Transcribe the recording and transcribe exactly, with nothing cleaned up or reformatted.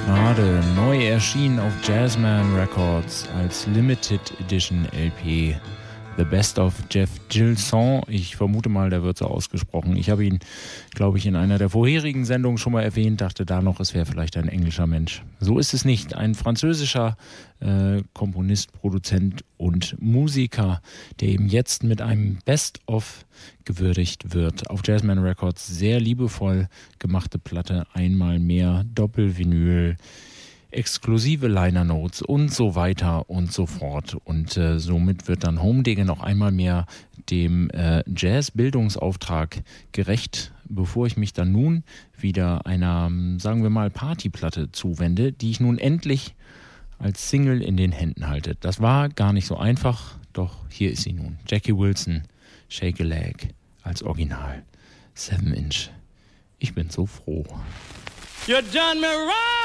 Gerade neu erschienen auf Jazzman Records als Limited Edition L P. The Best of Jeff Gilson. Ich vermute mal, der wird so ausgesprochen. Ich habe ihn, glaube ich, in einer der vorherigen Sendungen schon mal erwähnt, dachte da noch, es wäre vielleicht ein englischer Mensch. So ist es nicht. Ein französischer äh, Komponist, Produzent und Musiker, der eben jetzt mit einem Best of gewürdigt wird. Auf Jazzman Records sehr liebevoll gemachte Platte, einmal mehr, Doppelvinyl, exklusive Liner Notes und so weiter und so fort. Und äh, somit wird dann Homedege noch einmal mehr dem äh, Jazz-Bildungsauftrag gerecht, bevor ich mich dann nun wieder einer, sagen wir mal, Partyplatte zuwende, die ich nun endlich als Single in den Händen halte. Das war gar nicht so einfach, doch hier ist sie nun. Jackie Wilson, Shake a Leg als Original. Seven Inch. Ich bin so froh. You done me right.